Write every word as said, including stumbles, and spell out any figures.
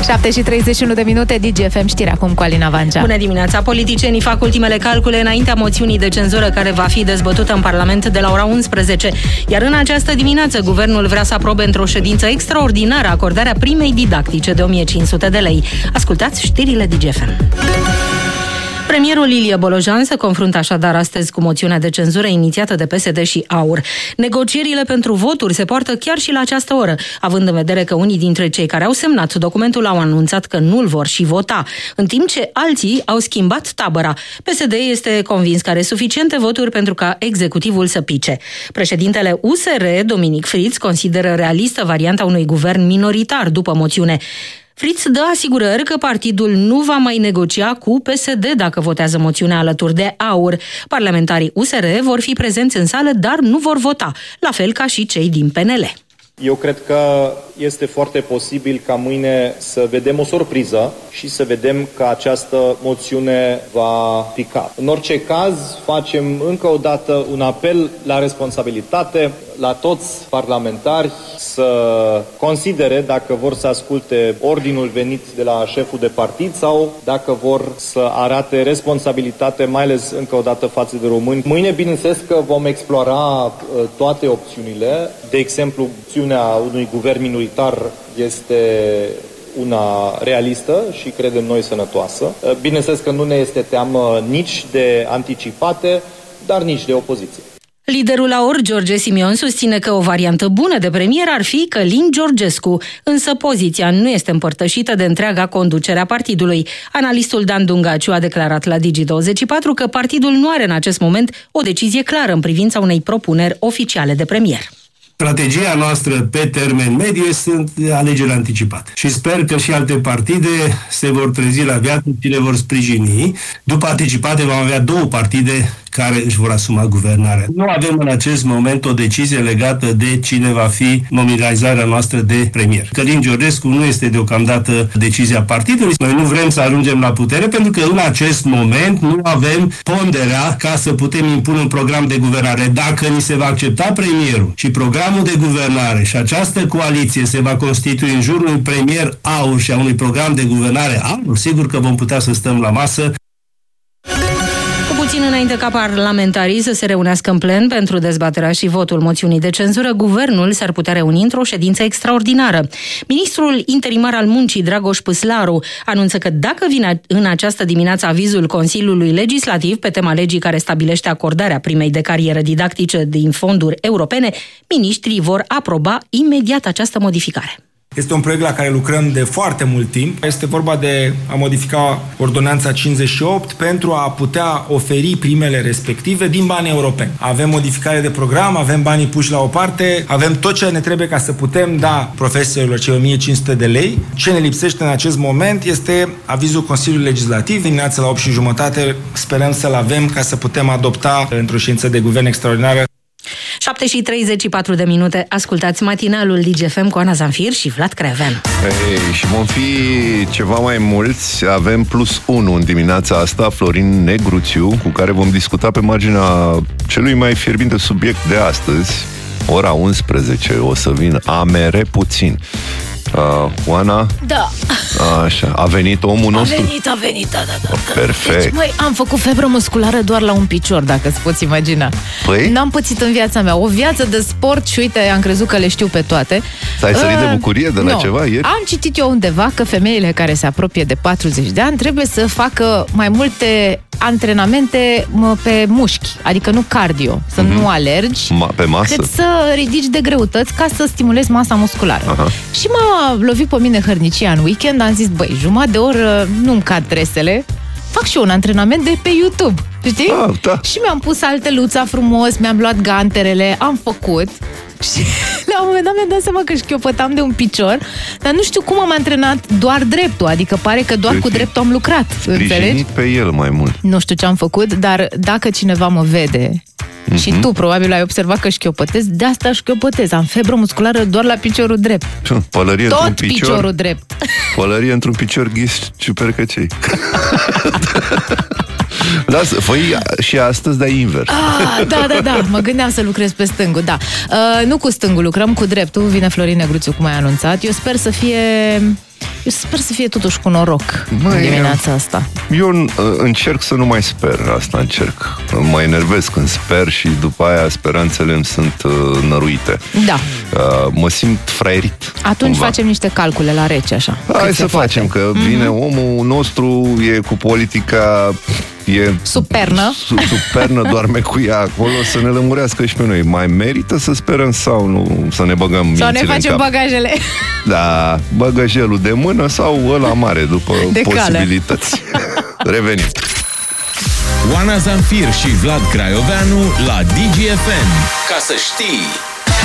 șapte și treizeci și unu de minute, D G F M, știri acum cu Alina Vancea. Bună dimineața! Politicienii fac ultimele calcule înaintea moțiunii de cenzură care va fi dezbătută în Parlament de la ora unsprezece. Iar în această dimineață, guvernul vrea să aprobe într-o ședință extraordinară acordarea primei didactice de o mie cinci sute de lei. Ascultați știrile D G F M. Premierul Ilie Bolojan se confruntă așadar astăzi cu moțiunea de cenzură inițiată de P S D și AUR. Negocierile pentru voturi se poartă chiar și la această oră, având în vedere că unii dintre cei care au semnat documentul au anunțat că nu-l vor și vota, în timp ce alții au schimbat tabăra. P S D este convins că are suficiente voturi pentru ca executivul să pice. Președintele U S R, Dominic Fritz, consideră realistă varianta unui guvern minoritar după moțiune. Fritz dă asigurări că partidul nu va mai negocia cu P S D dacă votează moțiunea alături de AUR. Parlamentarii U S R vor fi prezenți în sală, dar nu vor vota, la fel ca și cei din P N L. Eu cred că este foarte posibil ca mâine să vedem o surpriză și să vedem că această moțiune va pica. În orice caz, facem încă o dată un apel la responsabilitate, la toți parlamentari să considere dacă vor să asculte ordinul venit de la șeful de partid sau dacă vor să arate responsabilitate, mai ales încă o dată față de români. Mâine, bineînțeles că vom explora toate opțiunile. De exemplu, opțiunea unui guvern minoritar este una realistă și credem noi sănătoasă. Bineînțeles că nu ne este teamă nici de anticipate, dar nici de opoziție. Liderul AUR, George Simion, susține că o variantă bună de premier ar fi Călin Georgescu, însă poziția nu este împărtășită de întreaga conducere a partidului. Analistul Dan Dungaciu a declarat la Digi douăzeci și patru că partidul nu are în acest moment o decizie clară în privința unei propuneri oficiale de premier. Strategia noastră pe termen mediu sunt alegeri anticipate. Și sper că și alte partide se vor trezi la viață și le vor sprijini. După anticipate vom avea două partide care își vor asuma guvernarea. Nu avem în acest moment o decizie legată de cine va fi nominalizarea noastră de premier. Călin Georgescu nu este deocamdată decizia partidului. Noi nu vrem să ajungem la putere pentru că în acest moment nu avem ponderea ca să putem impune un program de guvernare. Dacă ni se va accepta premierul și programul de guvernare și această coaliție se va constitui în jurul unui premier AUR și a unui program de guvernare AUR, sigur că vom putea să stăm la masă. Puțin înainte ca parlamentarii să se reunească în plen pentru dezbaterea și votul moțiunii de cenzură, guvernul s-ar putea reuni într-o ședință extraordinară. Ministrul interimar al muncii, Dragoș Păslaru, anunță că dacă vine în această dimineață avizul Consiliului Legislativ pe tema legii care stabilește acordarea primei de carieră didactice din fonduri europene, miniștrii vor aproba imediat această modificare. Este un proiect la care lucrăm de foarte mult timp. Este vorba de a modifica ordonanța cincizeci și opt pentru a putea oferi primele respective din bani europeni. Avem modificare de program, avem banii puși la o parte, avem tot ce ne trebuie ca să putem da profesorilor cei o mie cinci sute de lei. Ce ne lipsește în acest moment este avizul Consiliului Legislativ. Dimineața la opt și jumătate sperăm să-l avem ca să putem adopta într-o ședință de guvern extraordinară. șapte și treizeci și patru de minute, ascultați matinalul D G F M cu Ana Zanfir și Vlad Creavean. Hey, și vom fi ceva mai mulți, avem plus unu în dimineața asta, Florin Negruțiu, cu care vom discuta pe marginea celui mai fierbinte subiect de astăzi, ora unsprezece, o să vină amere puțin. Uh, Oana? Da. Așa, a venit omul nostru? A venit, a venit, da, da, da. Perfect. Deci, măi, am făcut febră musculară doar la un picior, dacă îți poți imagina. Păi? N-am pățit în viața mea. O viață de sport și uite, am crezut că le știu pe toate. S-ai sărit uh, de bucurie de la no. ceva ieri? Am citit eu undeva că femeile care se apropie de patruzeci de ani trebuie să facă mai multe antrenamente pe mușchi, adică nu cardio, să mm-hmm. nu alergi, Ma, pe masă, cât să ridici de greutăți ca să stimulezi masa musculară. Aha. Și m-a lovit pe mine hărnicia în weekend, am zis, băi, jumătate de oră nu-mi cad dresele, fac și eu un antrenament de pe YouTube, știi? Ah, da. Și mi-am pus alteluța frumos, mi-am luat ganterele, am făcut și la un moment dat mi-am dat seama că șchiopătam de un picior, dar nu știu cum am antrenat doar dreptul, adică pare că doar cu dreptul am lucrat, înțelegi? pe el mai mult. Nu știu ce am făcut, dar dacă cineva mă vede mm-hmm. și tu probabil ai observat că șchiopătez, de asta șchiopătez, am febră musculară doar la piciorul drept. Pălărie tot într-un picior, piciorul drept. Pălărie într-un picior ghis ciupercăcei. Da, făi și astăzi, dar invers. Ah, da, da, da, mă gândeam să lucrez pe stângul, da. Uh, nu cu stângul, lucrăm cu dreptul, vine Florin Negruțiu, cum ai anunțat. Eu sper să fie Eu sper să fie totuși cu noroc Mai, în dimineața asta. Eu încerc să nu mai sper, asta încerc. Mă enervez când sper și după aia speranțele îmi sunt uh, năruite. Da. Uh, mă simt fraierit. Atunci cumva. facem niște calcule la rece, așa. Hai să facem, că vine mm-hmm. omul nostru, e cu politica... E supernă. Supernă, doarme cu ea acolo, să ne lămurească și pe noi. Mai merită să sperăm sau nu, să ne băgăm mințile sau ne facem în cap? bagajele. Da, bagajelul de mână sau ăla mare, după de posibilități. Revenim. Oana Zanfir și Vlad Craioveanu la D G F M. Ca să știi...